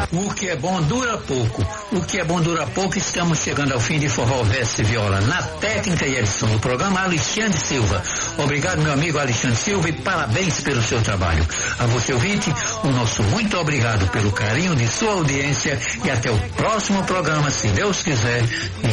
O que é bom dura pouco. O que é bom dura pouco. Estamos chegando ao fim de Forró Verso e Viola. Na técnica e edição do programa, Alexandre Silva. Obrigado, meu amigo Alexandre Silva, e parabéns pelo seu trabalho. A você, ouvinte, o nosso muito obrigado pelo carinho de sua audiência e até o próximo programa, se Deus quiser.